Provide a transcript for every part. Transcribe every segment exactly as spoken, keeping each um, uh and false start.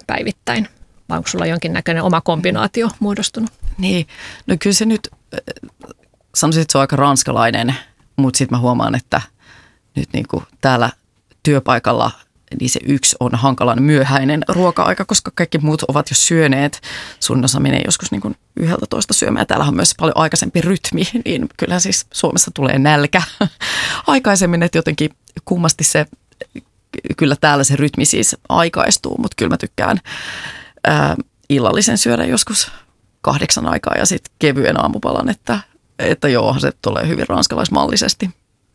päivittäin? Vai onko sulla jonkinnäköinen oma kombinaatio muodostunut? Niin, no kyllä se nyt, sanoisin, että se on aika ranskalainen, mutta sitten mä huomaan, että nyt niin kuin täällä työpaikalla niin se yksi on hankalan myöhäinen ruoka-aika, koska kaikki muut ovat jo syöneet. Sun osa menee joskus niin kuin yhdeltä toista syömään. Täällä on myös paljon aikaisempi rytmi, niin kyllähän siis Suomessa tulee nälkä aikaisemmin, että jotenkin kummasti se, kyllä täällä se rytmi siis aikaistuu, mutta kyllä mä tykkään ää, illallisen syödä joskus kahdeksan aikaa ja sitten kevyen aamupalan, että, että joo, se tulee hyvin ranskalaismallisesti.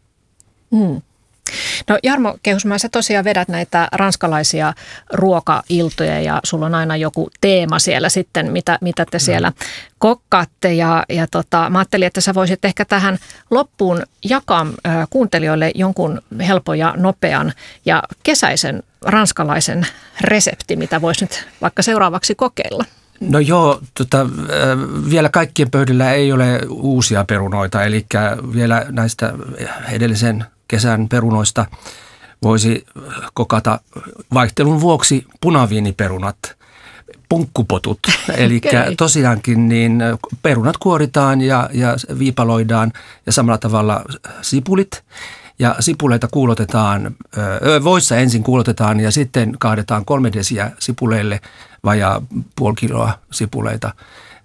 Mm. No Jarmo Kehusmaa, sä tosiaan vedät näitä ranskalaisia ruokailtoja ja sulla on aina joku teema siellä sitten, mitä, mitä te siellä kokkaatte. Ja, ja tota, mä ajattelin, että sä voisit ehkä tähän loppuun jakaa äh, kuuntelijoille jonkun helpon ja nopean ja kesäisen ranskalaisen resepti, mitä voisi nyt vaikka seuraavaksi kokeilla. No joo, tota, vielä kaikkien pöydillä ei ole uusia perunoita, eli vielä näistä edellisen kesän perunoista voisi kokata vaihtelun vuoksi punaviiniperunat, punkkupotut. Eli okay. Tosiaankin niin perunat kuoritaan ja, ja viipaloidaan ja samalla tavalla sipulit. Ja sipuleita kuulotetaan, voissa ensin kuulotetaan ja sitten kaadetaan kolme desiä sipuleille vajaa puoli kiloa sipuleita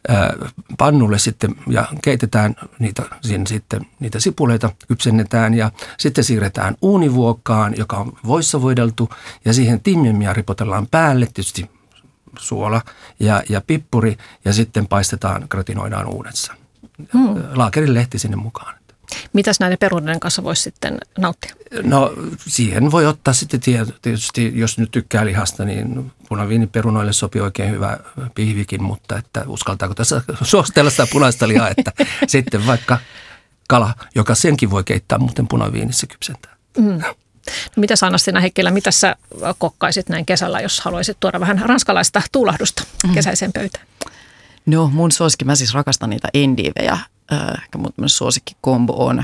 pannulle sitten ja keitetään niitä, siinä sitten, niitä sipuleita, kypsennetään ja sitten siirretään uunivuokkaan, joka on voissa voideltu ja siihen timjamia ripotellaan päälle, tietysti suola ja, ja pippuri ja sitten paistetaan, gratinoidaan uunessa. Hmm. Laakerin lehti sinne mukaan. Mitäs näiden perunoiden kanssa voisi sitten nauttia? No siihen voi ottaa sitten tietysti, jos nyt tykkää lihasta, niin punaviiniperunoille sopii oikein hyvä pihvikin, mutta että uskaltaako tässä suositella sitä punaista lihaa, että sitten vaikka kala, joka senkin voi keittää muuten punaviinissä kypsentää. Mm. No, mitä Anna-Stiina Heikkilä, mitä sä kokkaisit näin kesällä, jos haluaisit tuoda vähän ranskalaista tuulahdusta mm. kesäiseen pöytään? No mun suosikki, mä siis rakastan niitä endivejä. Ehkä mun suosikkikombo on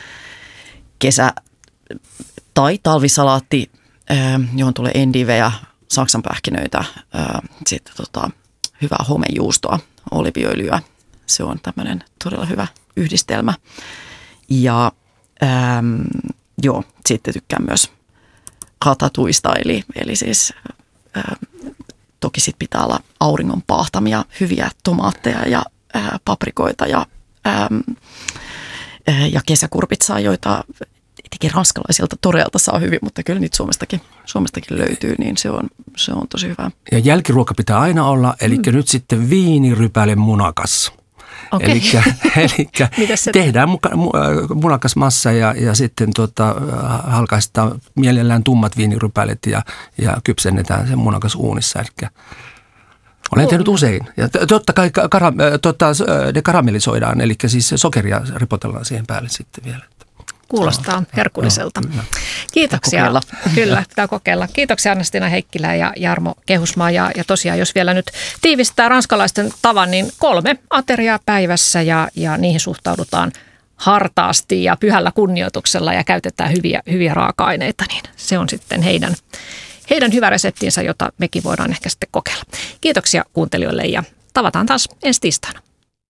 kesä- tai talvisalaatti, johon tulee endivejä, saksanpähkinöitä, sitten tota, hyvää homejuustoa, oliiviöljyä. Se on tämmöinen todella hyvä yhdistelmä. Ja ähm, joo, sitten tykkään myös ratatouista, eli, eli siis ähm, toki sit pitää olla auringon paahtamia hyviä tomaatteja ja äh, paprikoita ja ja kesäkurpitsaa, joita etenkin ranskalaisilta toreilta saa hyvin, mutta kyllä niitä Suomestakin, Suomestakin löytyy, niin se on, se on tosi hyvä. Ja jälkiruoka pitää aina olla, eli mm. nyt sitten viinirypäle munakas. Okay. Elikkä, elikkä tehdään muka, munakas massa ja, ja sitten tuota, halkaistaan mielellään tummat viinirypälet ja, ja kypsennetään sen munakas uunissa, eli olen tehnyt usein. Ja totta kai kara, totta, ne karamellisoidaan, eli siis sokeria ripotellaan siihen päälle sitten vielä. Kuulostaa herkulliselta. No, Kiitoksia. Pitää Kyllä, pitää kokeilla. Kiitoksia Anna-Stiina Heikkilä ja Jarmo Kehusmaa. Ja, ja tosiaan, jos vielä nyt tiivistää ranskalaisten tavan, niin kolme ateriaa päivässä ja, ja niihin suhtaudutaan hartaasti ja pyhällä kunnioituksella ja käytetään hyviä, hyviä raaka-aineita, niin se on sitten heidän Heidän hyvä reseptinsä, jota mekin voidaan ehkä sitten kokeilla. Kiitoksia kuuntelijoille ja tavataan taas ensi tiistaina.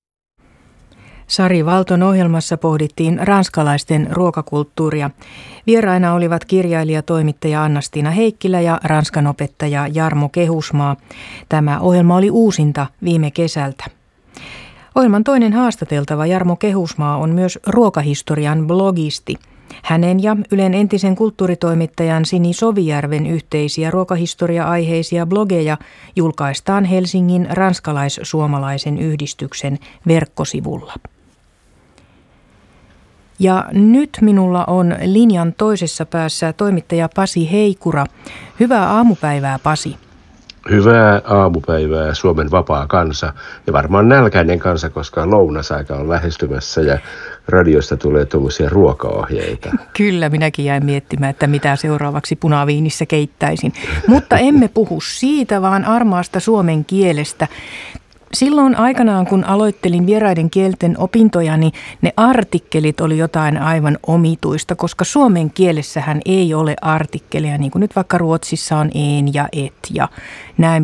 Sari Valton ohjelmassa pohdittiin ranskalaisten ruokakulttuuria. Vieraina olivat kirjailija, toimittaja Anna-Stiina Heikkilä ja ranskan opettaja Jarmo Kehusmaa. Tämä ohjelma oli uusinta viime kesältä. Ohjelman toinen haastateltava Jarmo Kehusmaa on myös ruokahistorian blogisti. Hänen ja Ylen entisen kulttuuritoimittajan Sini Sovijärven yhteisiä ruokahistoria-aiheisia blogeja julkaistaan Helsingin ranskalais-suomalaisen yhdistyksen verkkosivulla. Ja nyt minulla on linjan toisessa päässä toimittaja Pasi Heikura. Hyvää aamupäivää, Pasi. Hyvää aamupäivää Suomen vapaa kansa ja varmaan nälkäinen kansa, koska lounasaika on lähestymässä ja radiosta tulee tuollaisia ruokaohjeita. Kyllä, minäkin jäin miettimään, että mitä seuraavaksi punaviinissä keittäisin. Mutta emme puhu siitä, vaan armaasta suomen kielestä. Silloin aikanaan, kun aloittelin vieraiden kielten opintoja, niin ne artikkelit oli jotain aivan omituista, koska suomen kielessähän ei ole artikkeleja, niin kuin nyt vaikka Ruotsissa on en ja et ja näin